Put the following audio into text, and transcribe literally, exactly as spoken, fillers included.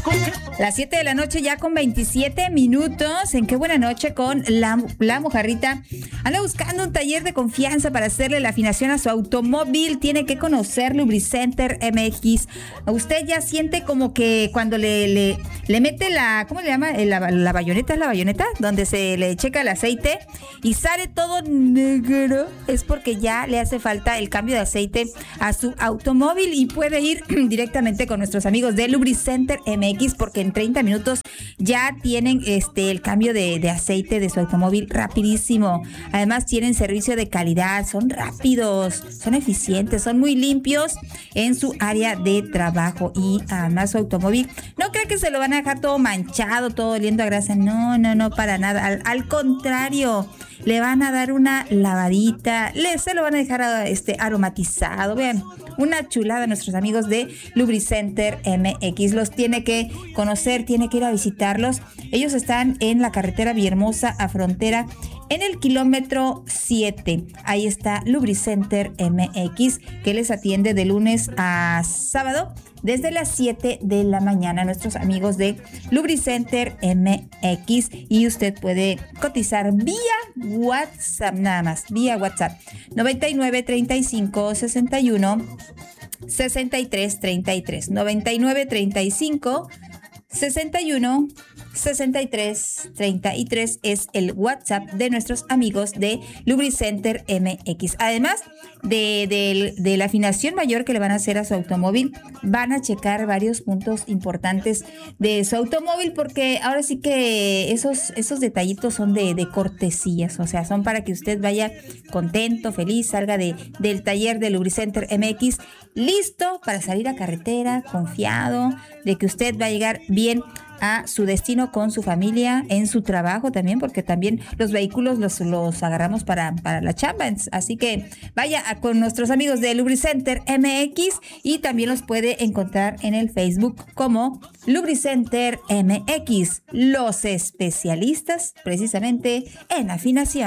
Las siete de la noche ya con veintisiete minutos. En Qué Buena Noche con la, la Mojarrita. Anda buscando un taller de confianza para hacerle la afinación a su automóvil. Tiene que conocer Lubricenter M X. Usted ya siente como que cuando le, le, le mete la, ¿cómo le llama? La, la bayoneta, ¿es la bayoneta? Donde se le checa el aceite y sale todo negro. Es porque ya le hace falta el cambio de aceite a su automóvil y puede ir directamente con nuestros amigos de Lubricenter M X porque en treinta minutos ya tienen este el cambio de, de aceite de su automóvil rapidísimo. Además tienen servicio de calidad, son rápidos, son eficientes, son muy limpios en su área de trabajo y además su automóvil no cree que se lo van a dejar todo manchado, todo oliendo a grasa. No, no, no, para nada. Al, al contrario, le van a dar una lavadita, le, se lo van a dejar este, aromatizado. Vean, una chulada nuestros amigos de Lubricenter M X. Los tiene que conocer, tiene que ir a visitarlos. Ellos están en la carretera Villahermosa a Frontera, en el kilómetro siete. Ahí está Lubricenter M X, que les atiende de lunes a sábado desde las siete de la mañana. Nuestros amigos de Lubricenter M X, y usted puede cotizar vía WhatsApp, nada más, vía WhatsApp noventa y nueve treinta y cinco sesenta y uno sesenta y tres treinta y tres, noventa y nueve treinta y cinco sesenta y uno sesenta y tres treinta y tres es el WhatsApp de nuestros amigos de Lubricenter M X. Además de, de, de la afinación mayor que le van a hacer a su automóvil, van a checar varios puntos importantes de su automóvil, porque ahora sí que esos, esos detallitos son de, de cortesías, o sea, son para que usted vaya contento, feliz, salga de, del taller de Lubricenter M X listo para salir a carretera, confiado de que usted va a llegar bien a su destino con su familia, en su trabajo también, porque también los vehículos los, los agarramos para, para la chamba. Así que vaya a, con nuestros amigos de Lubricenter M X, y también los puede encontrar en el Facebook como Lubricenter M X, los especialistas precisamente en afinación.